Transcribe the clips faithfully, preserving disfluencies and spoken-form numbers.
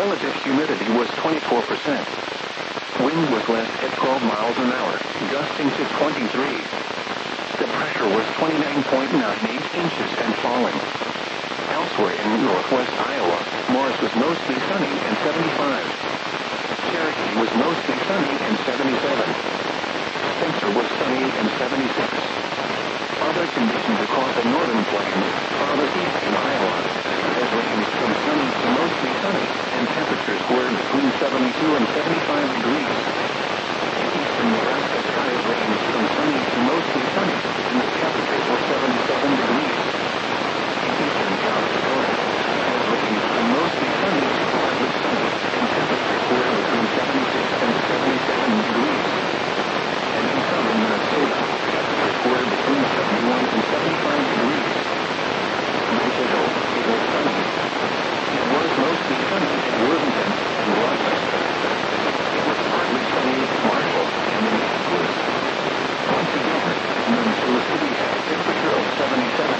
relative humidity was twenty-four percent. Wind was west at twelve miles an hour, gusting to twenty-three. The pressure was twenty-nine point nine eight inches and falling. Elsewhere in northwest Iowa, Morris was mostly sunny and seventy-five. Cherokee was mostly sunny and seventy-seven. Spencer was sunny and seventy-six. Other conditions across the northern plains, farther east in Iowa, has ranged from sunny to mostly sunny, and temperatures were between seventy-two and seventy-five degrees. In eastern Nebraska, skies ranged from sunny to mostly sunny, and the temperatures were seventy-seven degrees. In eastern South Dakota, skies ranged from mostly sunny to partly sunny, and temperatures were between seventy-six and seventy-seven degrees. And in southern Minnesota, temperatures were between seventy-one and seventy-five degrees. Mankato, it was sunny. It was mostly sunny at Worthington and Rochester. It was partly sunny at Marshall and Minneapolis. Once again, Minnesota City had a temperature of seventy-seven.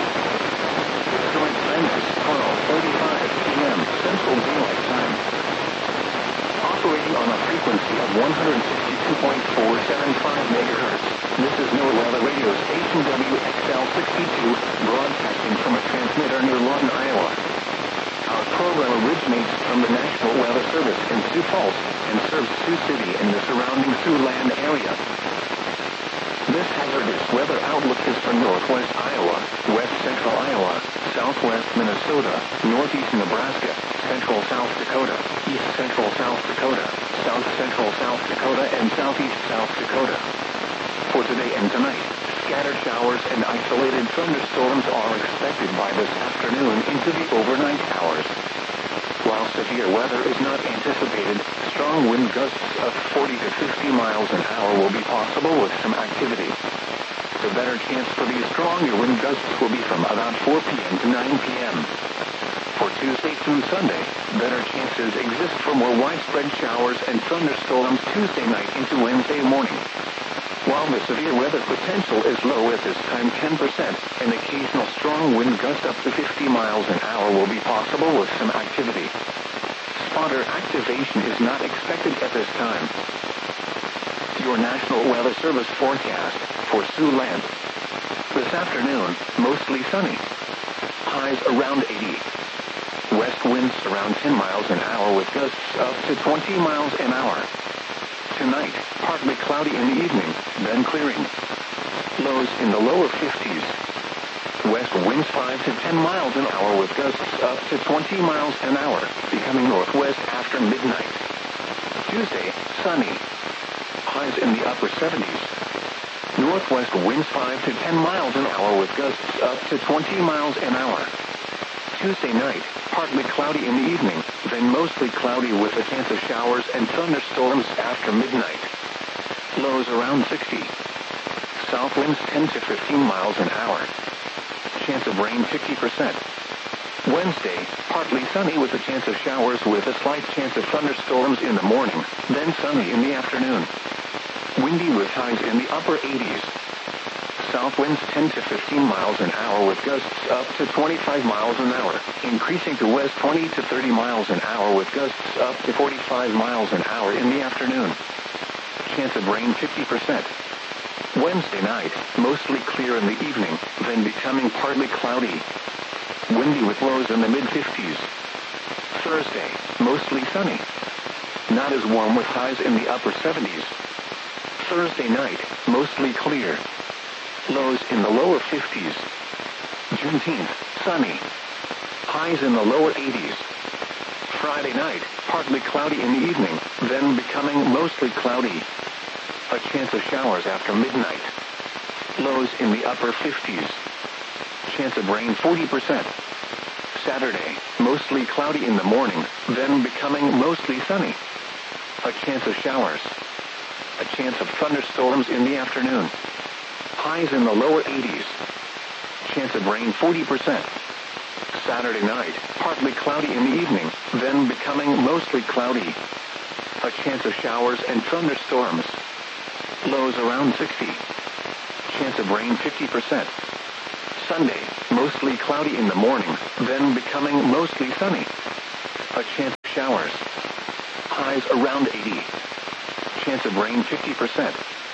Current time is twelve thirty-five p m Central Daylight Time. Operating on a frequency of one hundred sixty-two point four seven five megahertz, this is NOAA Weather Radio Station W X L sixty-two, broadcasting from a transmitter near Lawton, Iowa. Our program originates from the National Weather Service in Sioux Falls and serves Sioux City and the surrounding Siouxland area. This hazardous weather outlook is for northwest Iowa, west central Iowa, southwest Minnesota, northeast Nebraska, central South Dakota, east central South Dakota, south central South Dakota, and southeast South Dakota. For today and tonight, scattered showers and isolated thunderstorms are expected by this afternoon into the overnight hours. While severe weather is not anticipated, strong wind gusts of forty to fifty miles an hour will be possible with some activity. The better chance for these stronger wind gusts will be from about four p m to nine p m For Tuesday through Sunday, better chances exist for more widespread showers and thunderstorms Tuesday night into Wednesday morning. While the severe weather potential is low at this time, ten percent, an occasional strong wind gust up to fifty miles an hour will be possible with some activity. Spotter activation is not expected at this time. Your National Weather Service forecast for Siouxland. This afternoon, mostly sunny. Highs around eighty. West winds around ten miles an hour with gusts up to twenty miles an hour. Tonight, partly cloudy in the evening, then clearing. Lows in the lower fifties. West winds five to ten miles an hour with gusts up to twenty miles an hour, becoming northwest after midnight. Tuesday, sunny. Highs in the upper seventies. Northwest winds five to ten miles an hour with gusts up to twenty miles an hour. Tuesday night, partly cloudy in the evening, then mostly cloudy with a chance of showers and thunderstorms after midnight. Lows around sixty. South winds ten to fifteen miles an hour. Chance of rain fifty percent. Wednesday, partly sunny with a chance of showers with a slight chance of thunderstorms in the morning, then sunny in the afternoon. Windy with highs in the upper eighties. South winds ten to fifteen miles an hour with gusts up to twenty-five miles an hour, increasing to west twenty to thirty miles an hour with gusts up to forty-five miles an hour in the afternoon. Chance of rain fifty percent. Wednesday night, mostly clear in the evening, then becoming partly cloudy. Windy with lows in the mid-fifties. Thursday, mostly sunny. Not as warm with highs in the upper seventies. Thursday night, mostly clear. Lows in the lower fifties. Juneteenth, sunny. Highs in the lower eighties. Friday night, partly cloudy in the evening, then becoming mostly cloudy. A chance of showers after midnight. Lows in the upper fifties. Chance of rain forty percent. Saturday, mostly cloudy in the morning, then becoming mostly sunny. A chance of showers. A chance of thunderstorms in the afternoon. Highs in the lower eighties. Chance of rain forty percent. Saturday night, partly cloudy in the evening, then becoming mostly cloudy. A chance of showers and thunderstorms. Lows around sixty. Chance of rain fifty percent. Sunday, mostly cloudy in the morning, then becoming mostly sunny. A chance of showers. Highs around eighty. Chance of rain fifty percent.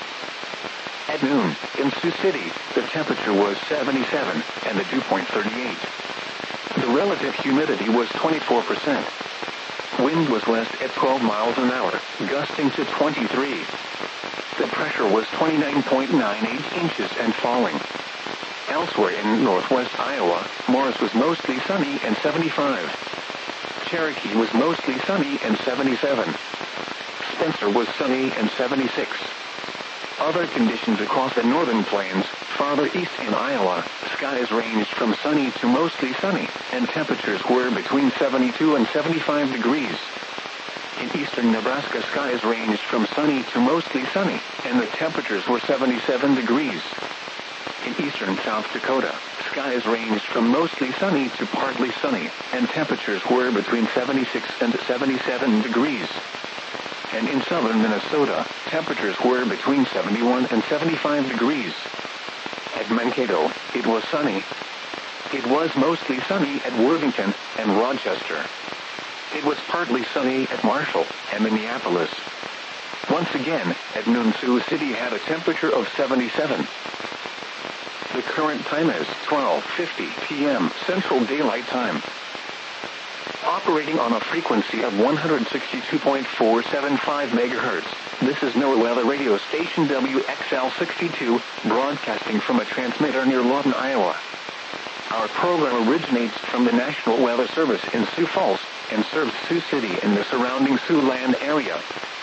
At noon, in Sioux City, the temperature was seventy-seven, and the dew point thirty-eight. The relative humidity was twenty-four percent. Wind was west at twelve miles an hour, gusting to twenty-three. The pressure was twenty-nine point nine eight inches and falling. Elsewhere in northwest Iowa, Morris was mostly sunny and seventy-five. Cherokee was mostly sunny and seventy-seven. Spencer was sunny and seventy-six. Other conditions across the northern plains, farther east in Iowa, skies ranged from sunny to mostly sunny, and temperatures were between seventy-two and seventy-five degrees. In eastern Nebraska, skies ranged from sunny to mostly sunny, and the temperatures were seventy-seven degrees. In eastern South Dakota, skies ranged from mostly sunny to partly sunny, and temperatures were between seventy-six and seventy-seven degrees. And in southern Minnesota, temperatures were between seventy-one and seventy-five degrees. At Mankato, it was sunny. It was mostly sunny at Worthington and Rochester. It was partly sunny at Marshall and Minneapolis. Once again, at noon, Sioux City had a temperature of seventy-seven. The current time is twelve fifty p m Central Daylight Time. Operating on a frequency of one hundred sixty-two point four seven five megahertz, this is NOAA Weather Radio Station W X L sixty-two, broadcasting from a transmitter near Lawton, Iowa. Our program originates from the National Weather Service in Sioux Falls and serves Sioux City and the surrounding Siouxland area.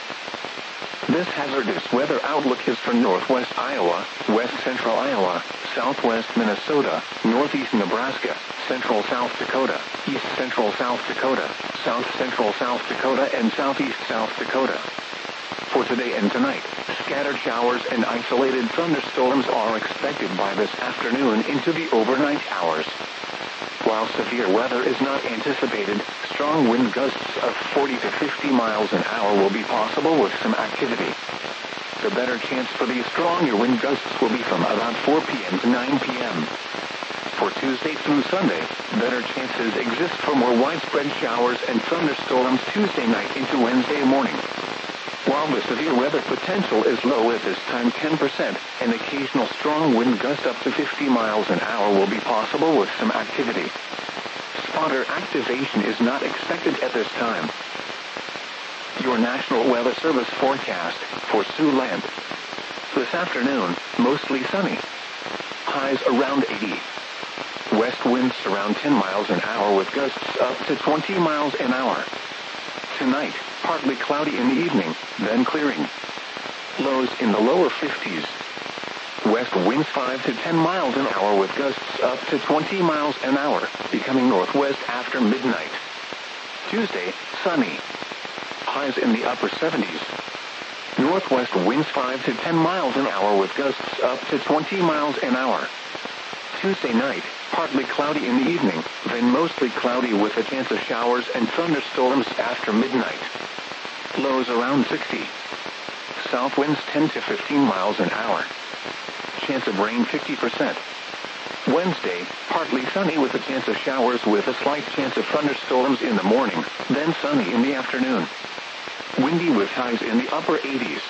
This hazardous weather outlook is for northwest Iowa, west central Iowa, southwest Minnesota, northeast Nebraska, central South Dakota, east central South Dakota, south central South Dakota, and southeast South Dakota. For today and tonight, scattered showers and isolated thunderstorms are expected by this afternoon into the overnight hours. While severe weather is not anticipated, strong wind gusts of forty to fifty miles an hour will be possible with some activity. The better chance for these stronger wind gusts will be from about four p m to nine p m For Tuesday through Sunday, better chances exist for more widespread showers and thunderstorms Tuesday night into Wednesday morning. While the severe weather potential is low at this time, ten percent, an occasional strong wind gust up to fifty miles an hour will be possible with some activity. Spotter activation is not expected at this time. Your National Weather Service forecast for Siouxland. This afternoon, mostly sunny. Highs around eighty. West winds around ten miles an hour with gusts up to twenty miles an hour. Tonight, partly cloudy in the evening, then clearing. Lows in the lower fifties. West winds five to ten miles an hour with gusts up to twenty miles an hour, becoming northwest after midnight. Tuesday, sunny. Highs in the upper seventies. Northwest winds five to ten miles an hour with gusts up to twenty miles an hour. Tuesday night, partly cloudy in the evening, then mostly cloudy with a chance of showers and thunderstorms after midnight. Lows around sixty. South winds ten to fifteen miles an hour. Chance of rain fifty percent. Wednesday, partly sunny with a chance of showers with a slight chance of thunderstorms in the morning, then sunny in the afternoon. Windy with highs in the upper eighties.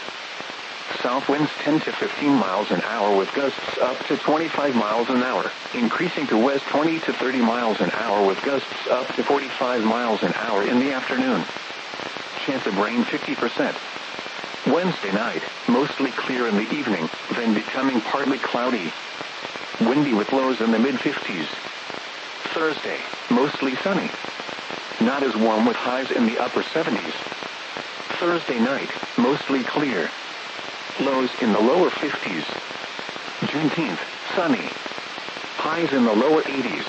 South winds ten to fifteen miles an hour with gusts up to twenty-five miles an hour, increasing to west twenty to thirty miles an hour with gusts up to forty-five miles an hour in the afternoon. Chance of rain fifty percent. Wednesday night, mostly clear in the evening, then becoming partly cloudy. Windy with lows in the mid-fifties. Thursday, mostly sunny. Not as warm with highs in the upper seventies. Thursday night, mostly clear. Lows in the lower fifties. Juneteenth, sunny. Highs in the lower eighties.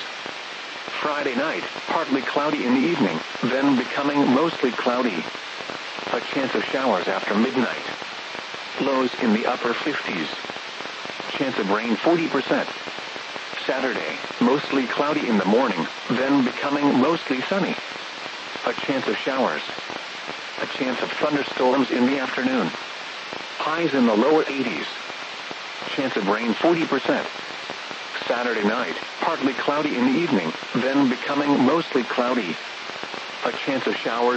Friday night, partly cloudy in the evening, then becoming mostly cloudy. A chance of showers after midnight. Lows in the upper fifties. Chance of rain forty percent. Saturday, mostly cloudy in the morning, then becoming mostly sunny. A chance of showers. A chance of thunderstorms in the afternoon. Highs in the lower eighties. Chance of rain forty percent. Saturday night, partly cloudy in the evening, then becoming mostly cloudy. A chance of showers